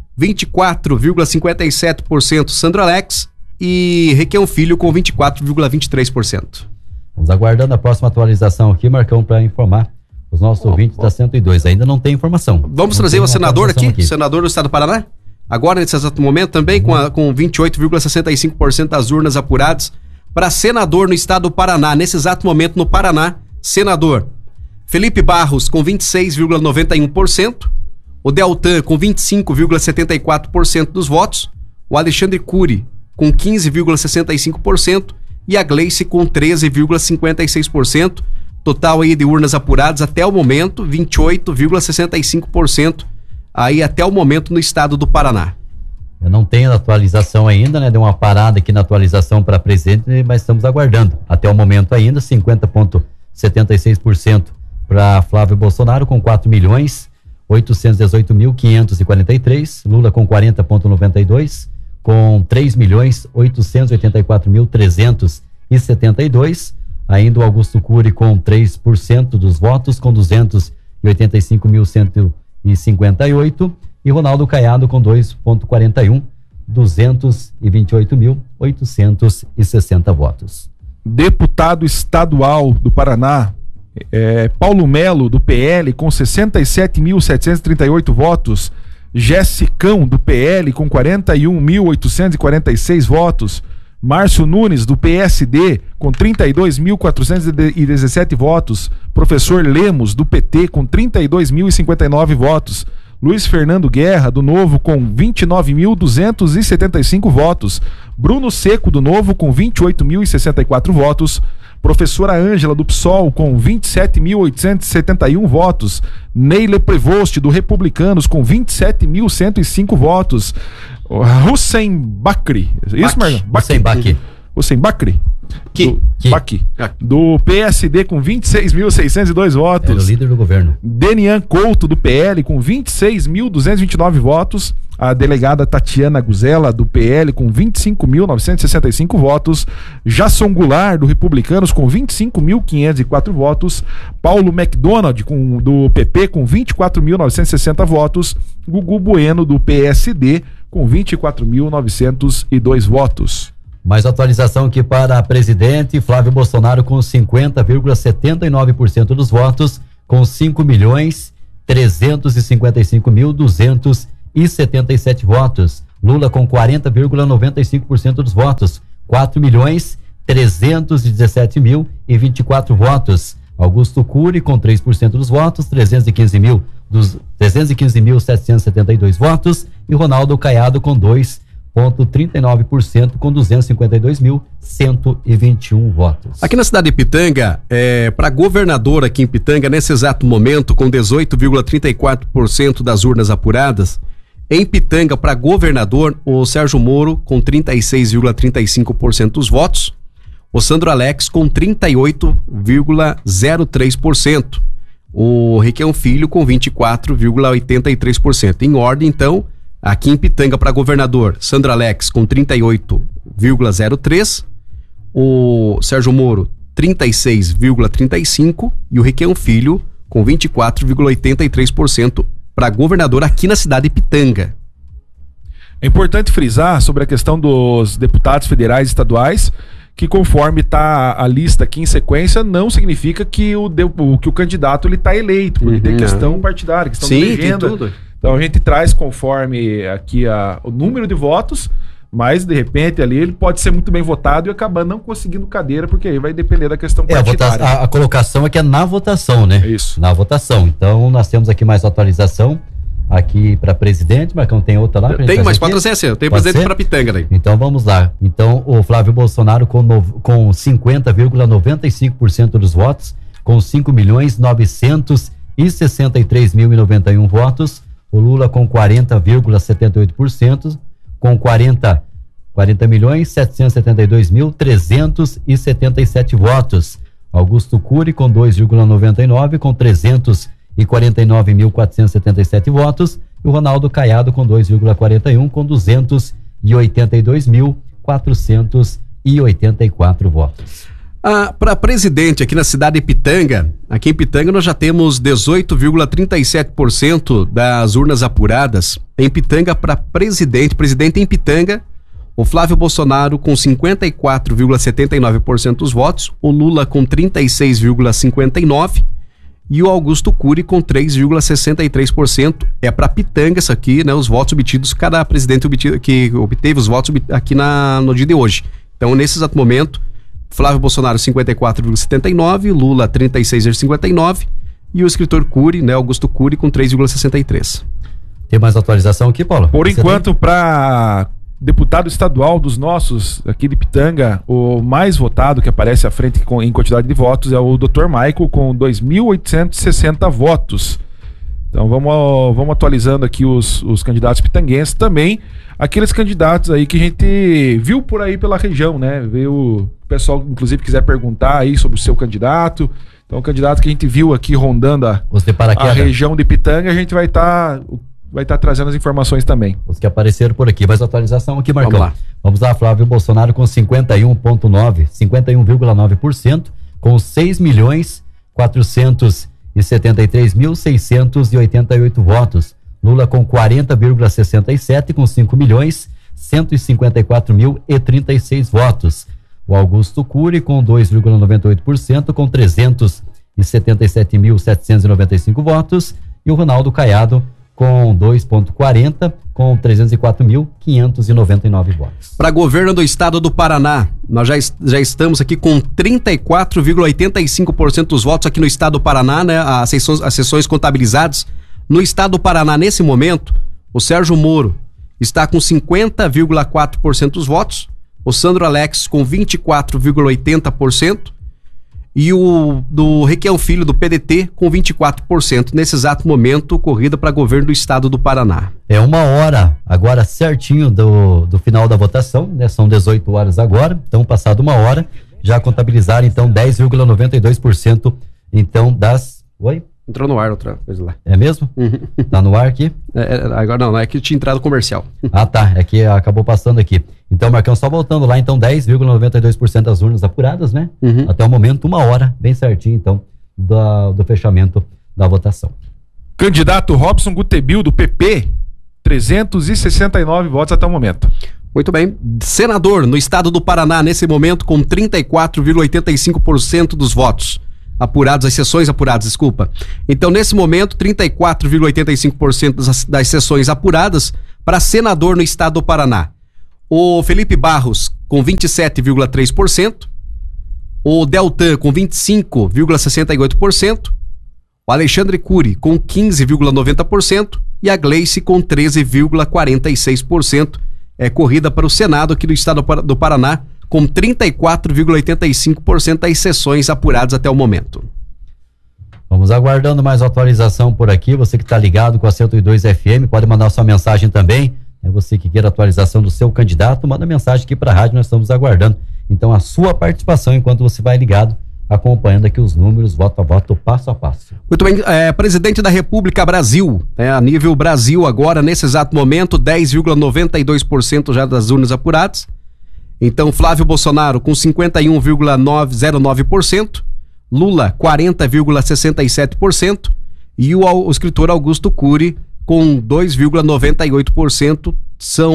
24,57% Sandro Alex e Requião Filho com 24,23%. Vamos aguardando a próxima atualização aqui, Marcão, para informar os nossos ouvintes da 102. Ainda não tem informação. Vamos trazer o senador aqui, senador do estado do Paraná? Agora, nesse exato momento, também com 28,65% das urnas apuradas. Para senador no estado do Paraná, nesse exato momento no Paraná, senador Felipe Barros com 26,91%. O Daltan com 25,74% dos votos, o Alexandre Cury com 15,65% e a Gleice com 13,56%. Total aí de urnas apuradas até o momento, 28,65% aí até o momento no estado do Paraná. Eu não tenho atualização ainda, né? Deu uma parada aqui na atualização para presidente, mas estamos aguardando. Até o momento ainda, 50,76% para Flávio Bolsonaro com 4.818.543, Lula com 40,92, com 3.884.372, ainda o Augusto Cury com 3% dos votos, com 285.158, e Ronaldo Caiado com 2,41, 228.860 votos. Deputado estadual do Paraná, Paulo Melo, do PL, com 67.738 votos. Jessicão, do PL, com 41.846 votos. Márcio Nunes, do PSD, com 32.417 votos. Professor Lemos, do PT, com 32.059 votos. Luiz Fernando Guerra, do Novo, com 29.275 votos. Bruno Seco, do Novo, com 28.064 votos. Professora Ângela, do PSOL, com 27.871 votos. Neile Prevost, do Republicanos, com 27.105 votos. Hussein Bakri, isso, Marlon? Hussein Bakri. Do PSD, com 26.602 votos. Era o líder do governo. Denian Couto, do PL, com 26.229 votos. A delegada Tatiana Guzela, do PL, com 25.965 votos. Jasson Goulart, do Republicanos, com 25.504 votos. Paulo McDonald, do PP, com 24.960 votos. Gugu Bueno, do PSD, com 24.902 votos. Mais atualização aqui para presidente. Flávio Bolsonaro com 50,79% dos votos, com 5.355.277 votos. Lula com 40,95% dos votos, 4.317.024 votos. Augusto Cury com 3% dos votos, 315.772 votos. E Ronaldo Caiado com 2,39% com 252.121 votos. Aqui na cidade de Pitanga, para governador aqui em Pitanga, nesse exato momento, com 18,34% das urnas apuradas, em Pitanga, para governador, o Sérgio Moro com 36,35% dos votos, o Sandro Alex com 38,03%, o Requião Filho com 24,83%. Em ordem, então, aqui em Pitanga, para governador, Sandro Alex com 38,03%, o Sérgio Moro 36,35% e o Requião Filho com 24,83% para governador aqui na cidade de Pitanga. É importante frisar sobre a questão dos deputados federais e estaduais, que conforme está a lista aqui em sequência, não significa que o candidato ele está eleito, porque tem questão partidária, questão de legenda. Tem tudo. Então a gente traz conforme aqui o número de votos, mas de repente ali ele pode ser muito bem votado e acabar não conseguindo cadeira, porque aí vai depender da questão partidária. A colocação é que é na votação, né? Isso. Na votação. Então nós temos aqui mais atualização aqui para presidente. Marcão, tem outra lá? Tem, mas pode ser assim. Eu tenho presidente para Pitanga daí. Então vamos lá. Então o Flávio Bolsonaro com 50,95% dos votos, com 5.963.091 votos. O Lula com 40,78%, com 40.772.377 votos. Augusto Cury com 2,99%, com 349.477 votos. E o Ronaldo Caiado com 2,41%, com 282.484 votos. Para presidente aqui na cidade de Pitanga, aqui em Pitanga nós já temos 18,37% das urnas apuradas. Em Pitanga, para presidente em Pitanga, o Flávio Bolsonaro com 54,79% dos votos, o Lula com 36,59% e o Augusto Cury com 3,63%. É para Pitanga isso aqui, né? Os votos obtidos, cada presidente que obteve os votos aqui no dia de hoje. Então, nesse exato momento, Flávio Bolsonaro 54,79%, Lula 36,59% e o escritor Cury, né, Augusto Cury, com 3,63%. Tem mais atualização aqui, Paulo? Por enquanto, para deputado estadual dos nossos aqui de Pitanga, o mais votado que aparece à frente em quantidade de votos é o Dr. Michael, com 2.860 votos. Então vamos atualizando aqui os candidatos pitanguenses também, aqueles candidatos aí que a gente viu por aí pela região, né? Veio o pessoal, inclusive, quiser perguntar aí sobre o seu candidato. Então, o candidato que a gente viu aqui rondando a região de Pitanga, a gente vai estar trazendo as informações também. Os que apareceram por aqui. Mais atualização aqui, Marcão. Vamos lá. Flávio Bolsonaro com 51,9%, com 6.473.688 votos. Lula com 40,67%, com 5.154.036 votos. O Augusto Cury com 2,98%, com 377.795 votos. E o Ronaldo Caiado com 2,40%, com 304.599 votos. Para governo do estado do Paraná, nós já estamos aqui com 34,85% dos votos aqui no estado do Paraná, né? As sessões contabilizadas. No estado do Paraná, nesse momento, o Sérgio Moro está com 50,4% dos votos, o Sandro Alex com 24,80% e o do Requião Filho, do PDT, com 24%. Nesse exato momento, corrida para governo do estado do Paraná. É 1h, agora certinho do final da votação, né? São 18 horas agora, então passado 1h, já contabilizaram então 10,92% então das... Oi? Entrou no ar outra coisa lá. É mesmo? Uhum. Tá no ar aqui? Agora não, é que tinha entrado comercial. Ah, tá, é que acabou passando aqui. Então, Marcão, só voltando lá, então 10,92% das urnas apuradas, né? Uhum. Até o momento, 1h, bem certinho, então, do fechamento da votação. Candidato Robson Gutebil, do PP, 369 votos até o momento. Muito bem. Senador, no estado do Paraná, nesse momento, com 34,85% dos votos apurados, as sessões apuradas, desculpa. Então, nesse momento, 34,85% das sessões apuradas para senador no estado do Paraná. O Felipe Barros, com 27,3%. O Deltan, com 25,68%. O Alexandre Cury, com 15,90%. E a Gleice, com 13,46%. É corrida para o Senado aqui do estado do Paraná, com 34,85% das sessões apuradas até o momento. Vamos aguardando mais atualização por aqui. Você que está ligado com a 102 FM, pode mandar sua mensagem também. Você que queira atualização do seu candidato, manda mensagem aqui para a rádio, nós estamos aguardando. Então, a sua participação enquanto você vai ligado, acompanhando aqui os números, voto a voto, passo a passo. Muito bem, presidente da República Brasil, a nível Brasil agora, nesse exato momento, 10,92% já das urnas apuradas. Então, Flávio Bolsonaro com 51,09%, Lula 40,67% e o escritor Augusto Cury com 2,98%. São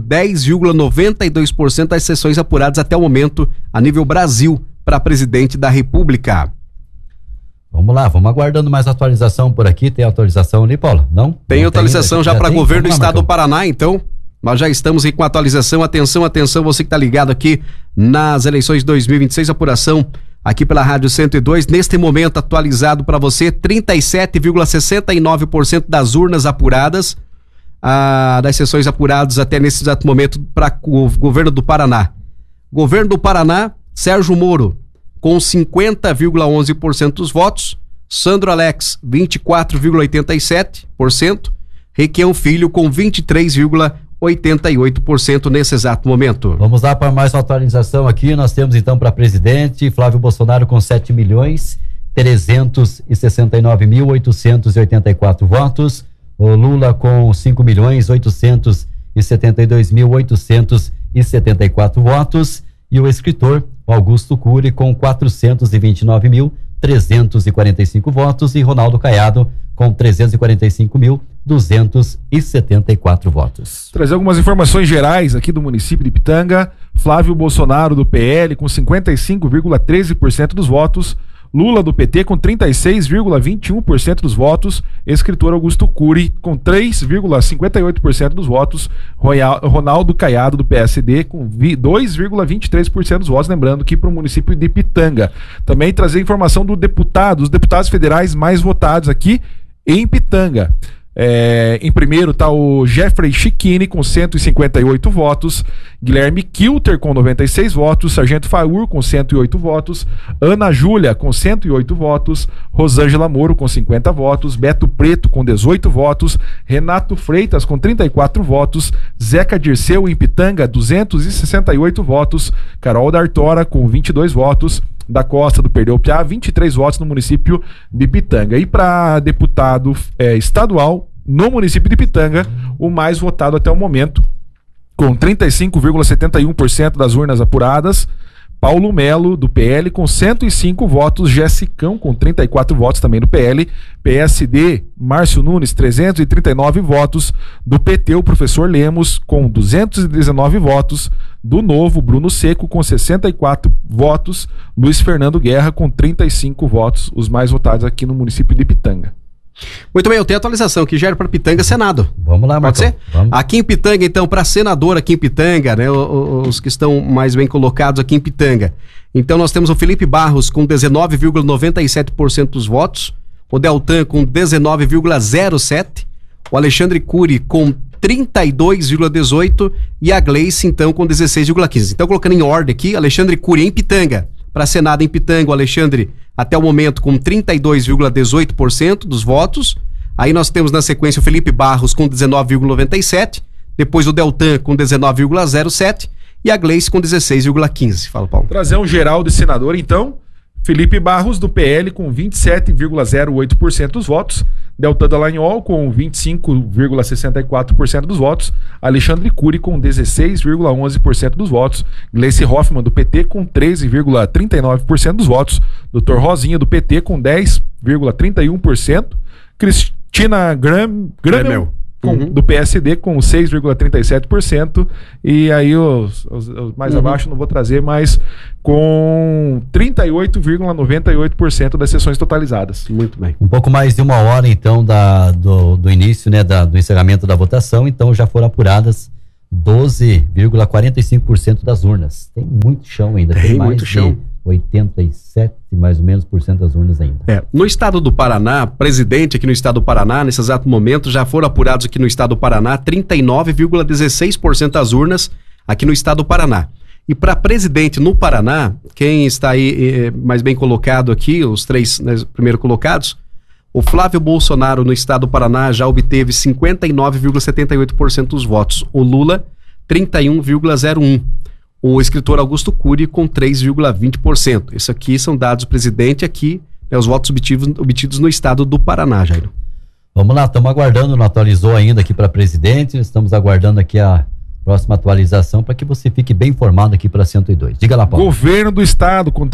10,92% das sessões apuradas até o momento a nível Brasil para presidente da República. Vamos lá, vamos aguardando mais atualização por aqui. Tem atualização ali, Paulo? Não? Tem atualização já para governo do estado do Paraná. Paraná, então. Nós já estamos aí com atualização. Atenção, atenção, você que está ligado aqui nas eleições de 2026, apuração aqui pela Rádio 102. Neste momento, atualizado para você, 37,69% das urnas apuradas, das sessões apuradas até nesse exato momento para o governo do Paraná. Governo do Paraná, Sérgio Moro, com 50,11% dos votos. Sandro Alex, 24,87%. Requião Filho, com 23,88% nesse exato momento. Vamos lá para mais uma atualização aqui. Nós temos então para presidente Flávio Bolsonaro com 7.369.884 votos. O Lula com 5.872.874 votos. E o escritor Augusto Cury com 429.345 votos e Ronaldo Caiado com 345.274 votos. Trazer algumas informações gerais aqui do município de Pitanga. Flávio Bolsonaro do PL com 55,13% dos votos, Lula do PT com 36,21% dos votos, escritor Augusto Cury com 3,58% dos votos, Ronaldo Caiado do PSD com 2,23% dos votos, lembrando que para o município de Pitanga. Também trazer informação dos deputados federais mais votados aqui em Pitanga. Em primeiro está o Jeffrey Chiquini com 158 votos, Guilherme Kilter com 96 votos, Sargento Faur com 108 votos, Ana Júlia com 108 votos, Rosângela Moro com 50 votos, Beto Preto com 18 votos, Renato Freitas com 34 votos, Zeca Dirceu em Pitanga 268 votos, Carol D'Artora com 22 votos, da Costa do Perdeu Piá, 23 votos no município de Pitanga. E para deputado estadual no município de Pitanga, o mais votado até o momento, com 35,71% das urnas apuradas, Paulo Melo do PL com 105 votos, Jessicão com 34 votos também do PL, PSD Márcio Nunes 339 votos, do PT o professor Lemos com 219 votos, do Novo Bruno Seco com 64 votos, Luiz Fernando Guerra com 35 votos, os mais votados aqui no município de Pitanga. Muito bem, eu tenho atualização que gera para Pitanga Senado. Vamos lá, Marcão. Pode ser? Vamos. Aqui em Pitanga, então, para senador aqui em Pitanga, né? Os que estão mais bem colocados aqui em Pitanga. Então nós temos o Felipe Barros com 19,97% dos votos, o Deltan com 19,07%, o Alexandre Cury com 32,18% e a Gleice, então, com 16,15%. Então, colocando em ordem aqui, Alexandre Cury em Pitanga. Para Senado em Pitanga, o Alexandre, até o momento, com 32,18% dos votos. Aí nós temos na sequência o Felipe Barros com 19,97%, depois o Deltan com 19,07% e a Gleice com 16,15%. Fala, Paulo. Trazer um geral de senador, então. Felipe Barros do PL com 27,08% dos votos, Deltan Dallagnol com 25,64% dos votos, Alexandre Cury com 16,11% dos votos, Gleice Hoffmann do PT com 13,39% dos votos, Dr. Rosinha do PT com 10,31%, Cristina Gramel do PSD com 6,37%, e aí os mais abaixo não vou trazer, mas com 38,98% das sessões totalizadas. Muito bem. Um pouco mais de 1 hora, então, do início, né, do encerramento da votação, então já foram apuradas 12,45% das urnas. Tem muito chão ainda. Tem mais muito chão. 87, mais ou menos, % das urnas ainda. No estado do Paraná, presidente aqui no estado do Paraná, nesse exato momento, já foram apurados aqui no estado do Paraná 39,16% das urnas aqui no estado do Paraná. E para presidente no Paraná, quem está aí mais bem colocado aqui, os 3 primeiro colocados, o Flávio Bolsonaro no estado do Paraná já obteve 59,78% dos votos. O Lula, 31,01%. O escritor Augusto Cury com 3,20%. Isso aqui são dados do presidente aqui, os votos obtidos no estado do Paraná, Jairo. Vamos lá, estamos aguardando, não atualizou ainda aqui para presidente, estamos aguardando aqui a próxima atualização para que você fique bem informado aqui para 102. Diga lá, Paulo. Governo do estado com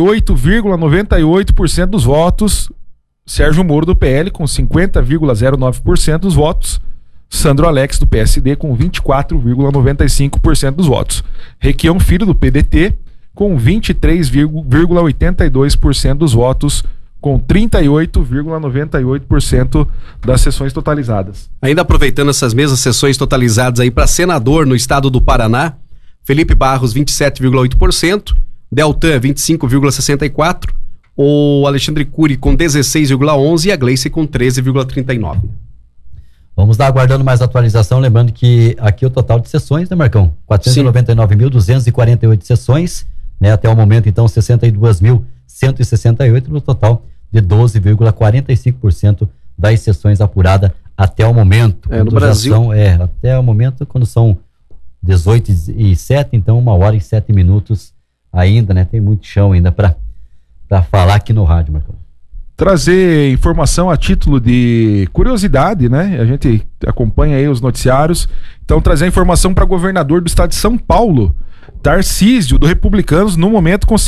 38,98% dos votos, Sérgio Moro do PL com 50,09% dos votos, Sandro Alex do PSD com 24,95% dos votos. Requião Filho do PDT com 23,82% dos votos, com 38,98% das sessões totalizadas. Ainda aproveitando essas mesmas sessões totalizadas aí para senador no estado do Paraná, Felipe Barros 27,8%, Deltan 25,64%, o Alexandre Cury com 16,11% e a Gleice com 13,39%. Vamos lá, aguardando mais atualização, lembrando que aqui o total de sessões, né, Marcão? 499.248 sessões, né? Até o momento, então, 62.168 no total de 12,45% das sessões apuradas até o momento. No Brasil. Até o momento, quando são 18h07, então 1 hora e 7 minutos ainda, né? Tem muito chão ainda para falar aqui no rádio, Marcão. Trazer informação a título de curiosidade, né? A gente acompanha aí os noticiários. Então, trazer informação para governador do estado de São Paulo, Tarcísio, do Republicanos, no momento com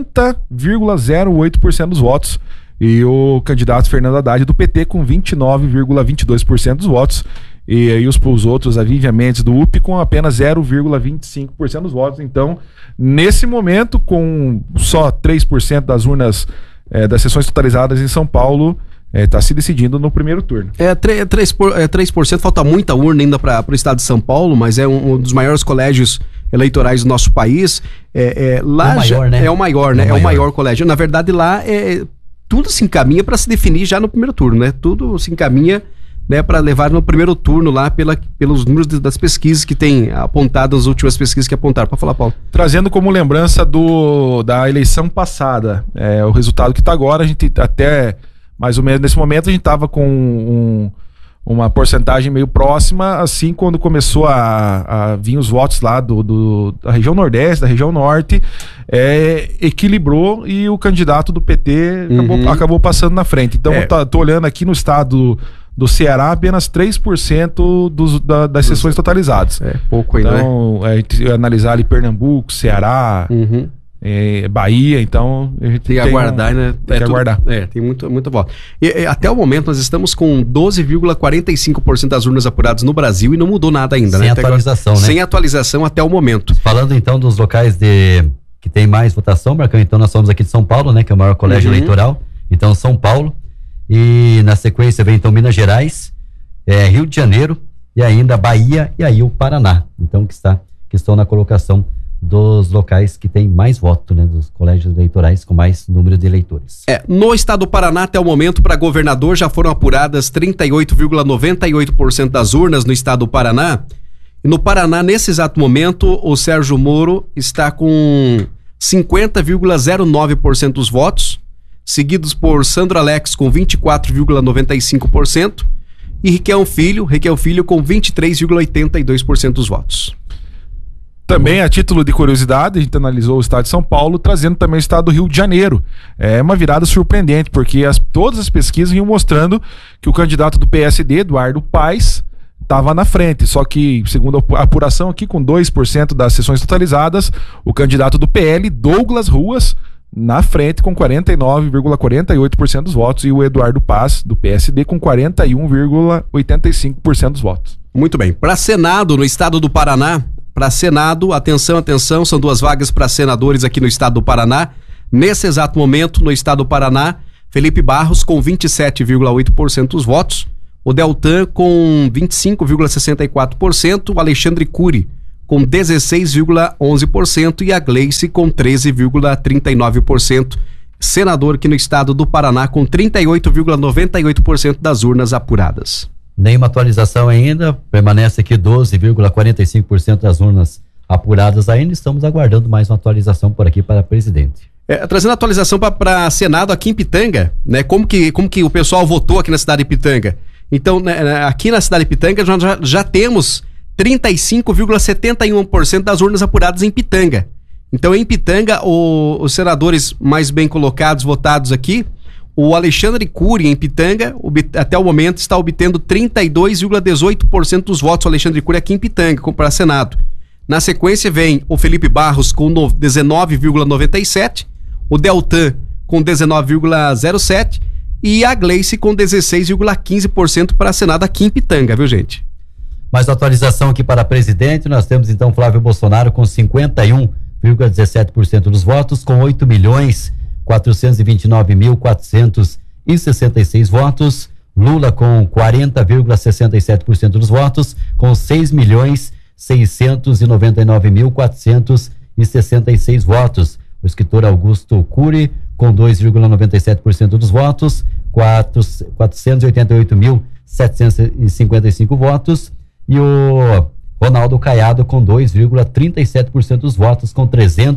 70,08% dos votos. E o candidato Fernando Haddad, do PT, com 29,22% dos votos. E aí os outros, a Vivian Mendes, do UP, com apenas 0,25% dos votos. Então, nesse momento, com só 3% das urnas das sessões totalizadas em São Paulo, está se decidindo no primeiro turno. 3%, falta muita urna ainda para o estado de São Paulo, mas é um dos maiores colégios eleitorais do nosso país. Lá é o maior, né? É o maior colégio. Na verdade, lá tudo se encaminha para se definir já no primeiro turno, né? Tudo se encaminha, né, para levar no primeiro turno lá pelos números das pesquisas que tem apontado, as últimas pesquisas que apontaram. Para falar, Paulo. Trazendo como lembrança da eleição passada, o resultado que está agora, a gente até mais ou menos nesse momento a gente estava com uma porcentagem meio próxima, assim, quando começou a vir os votos lá da região Nordeste, da região Norte, equilibrou e o candidato do PT acabou passando na frente. Então, tô olhando aqui no estado do Ceará, apenas 3% das sessões totalizadas. Pouco ainda, então, analisar ali Pernambuco, Ceará, Bahia, então a gente tem que aguardar, né? Tem que aguardar. Tem muita voto. E até o momento nós estamos com 12,45% das urnas apuradas no Brasil e não mudou nada ainda, sem atualização, né? Sem atualização até o momento. Falando então dos locais que tem mais votação, Marcão, então nós somos aqui de São Paulo, né? Que é o maior colégio eleitoral. Então, São Paulo. E na sequência vem então Minas Gerais, Rio de Janeiro e ainda Bahia e aí o Paraná. Então que estão na colocação dos locais que tem mais voto, né? Dos colégios eleitorais com mais número de eleitores. No estado do Paraná, até o momento, para governador já foram apuradas 38,98% das urnas no estado do Paraná. E no Paraná, nesse exato momento, o Sérgio Moro está com 50,09% dos votos, seguidos por Sandro Alex com 24,95% e Requião Filho com 23,82% dos votos. Também a título de curiosidade, a gente analisou o estado de São Paulo, trazendo também o estado do Rio de Janeiro. É uma virada surpreendente, porque todas as pesquisas vinham mostrando que o candidato do PSD, Eduardo Paes, estava na frente, só que, segundo a apuração aqui, com 2% das sessões totalizadas, o candidato do PL, Douglas Ruas, na frente com 49,48% dos votos, e o Eduardo Paz, do PSD, com 41,85% dos votos. Muito bem. Para Senado, no estado do Paraná, para Senado, atenção, são 2 vagas para senadores aqui no estado do Paraná. Nesse exato momento, no estado do Paraná, Felipe Barros com 27,8% dos votos, o Deltan com 25,64%, o Alexandre Cury com 16,11% e a Gleice com 13,39%. Senador aqui no estado do Paraná com 38,98% das urnas apuradas. Nenhuma atualização ainda, permanece aqui 12,45% das urnas apuradas ainda. Estamos aguardando mais uma atualização por aqui para presidente. Trazendo atualização para Senado aqui em Pitanga, né? Como que o pessoal votou aqui na cidade de Pitanga? Então, né, aqui na cidade de Pitanga já temos 35,71% das urnas apuradas em Pitanga. Então, em Pitanga, os senadores mais bem colocados, votados aqui, o Alexandre Cury, em Pitanga, até o momento está obtendo 32,18% dos votos, o Alexandre Cury aqui em Pitanga, para Senado. Na sequência vem o Felipe Barros com 19,97%, o Deltan com 19,07% e a Gleice com 16,15% para Senado aqui em Pitanga, viu, gente? Mais atualização aqui para presidente, nós temos então Flávio Bolsonaro com 51,17% dos votos, com 8.429.466 votos. Lula com 40,67% dos votos, com 6.699.466 votos. O escritor Augusto Cury com 2,97% dos votos, 488.755 votos. E o Ronaldo Caiado com 2,37% dos votos, com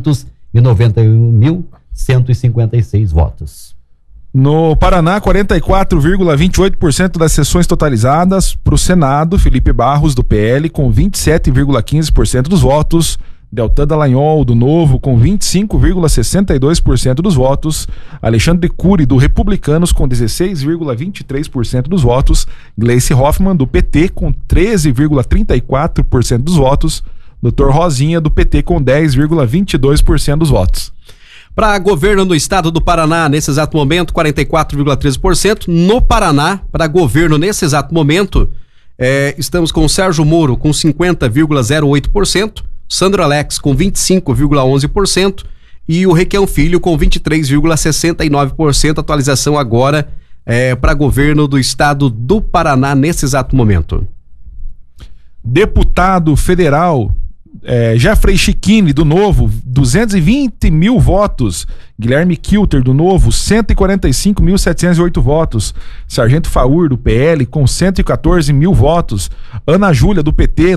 391.156 votos. No Paraná, 44,28% das sessões totalizadas. Para o Senado, Felipe Barros, do PL, com 27,15% dos votos. Deltan Dallagnol, do Novo, com 25,62% dos votos. Alexandre Cury, do Republicanos, com 16,23% dos votos. Gleice Hoffmann, do PT, com 13,34% dos votos. Dr. Rosinha, do PT, com 10,22% dos votos. Para governo do estado do Paraná, nesse exato momento, 44,13%. No Paraná, para governo nesse exato momento, estamos com o Sérgio Moro com 50,08%, Sandro Alex com 25,11% e o Requião Filho com 23,69%. Atualização agora para governo do estado do Paraná nesse exato momento. Deputado federal Jeffrey Chiquini, do Novo, 220 mil votos. Guilherme Kilter, do Novo, 145.708 votos. Sargento Faur, do PL, com 114 mil votos. Ana Júlia, do PT,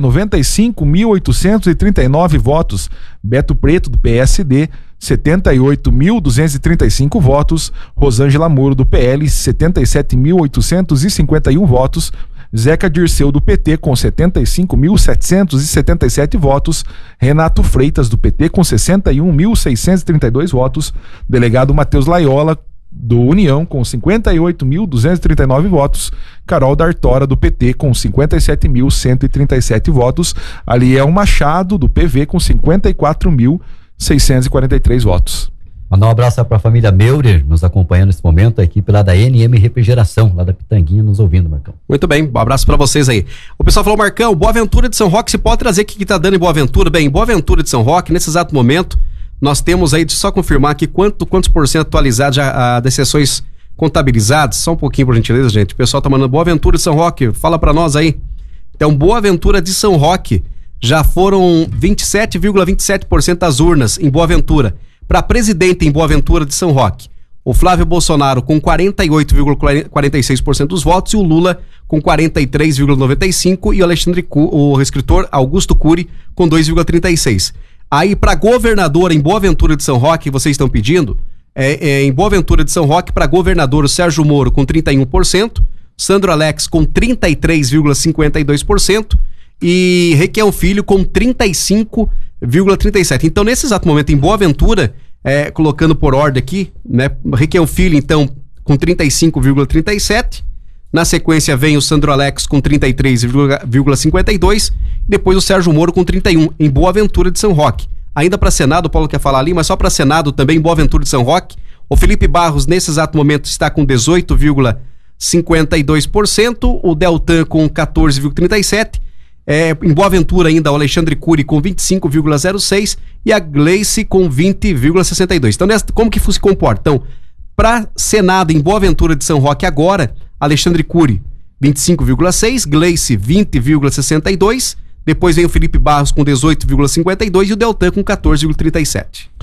95.839 votos. Beto Preto, do PSD, 78.235 votos. Rosângela Moro, do PL, 77.851 votos. Zeca Dirceu, do PT, com 75.777 votos. Renato Freitas, do PT, com 61.632 votos. Delegado Matheus Laiola, do União, com 58.239 votos. Carol D'Artora, do PT, com 57.137 votos. Aliel Machado, do PV, com 54.643 votos. Mandar um abraço para a família Meurer, nos acompanhando nesse momento, a equipe lá da NM Refrigeração, lá da Pitanguinha, nos ouvindo, Marcão. Muito bem, um abraço para vocês aí. O pessoal falou, Marcão, Boa Ventura de São Roque, se pode trazer o que tá dando em Boa Ventura? Bem, em Boa Ventura de São Roque, nesse exato momento, nós temos aí, deixa eu só confirmar aqui quantos por cento atualizados das sessões contabilizadas, só um pouquinho por gentileza, gente. O pessoal tá mandando Boa Ventura de São Roque, fala para nós aí. Então, Boa Ventura de São Roque, já foram 27,27% das urnas em Boa Ventura. Para presidente em Boa Ventura de São Roque, o Flávio Bolsonaro com 48,46% dos votos e o Lula com 43,95% e o escritor Augusto Cury com 2,36%. Aí para governador em Boa Ventura de São Roque, vocês estão pedindo, em Boa Ventura de São Roque, para governador o Sérgio Moro com 31%, Sandro Alex com 33,52% e Requião Filho com 35,37%. Então, nesse exato momento, em Boa Ventura, colocando por ordem aqui, né? Requião Filho, então, com 35,37%. Na sequência, vem o Sandro Alex com 33,52%. Depois o Sérgio Moro com 31%, em Boa Ventura de São Roque. Ainda para Senado, o Paulo quer falar ali, mas só para Senado também, Boa Ventura de São Roque. O Felipe Barros, nesse exato momento, está com 18,52%, o Deltan com 14,37%, em Boa Ventura ainda o Alexandre Cury com 25,06% e a Gleice com 20,62%. Então, como que se comporta? Então, para Senado em Boa Ventura de São Roque agora, Alexandre Cury 25,6%, Gleice 20,62%, depois vem o Felipe Barros com 18,52% e o Deltan com 14,37%.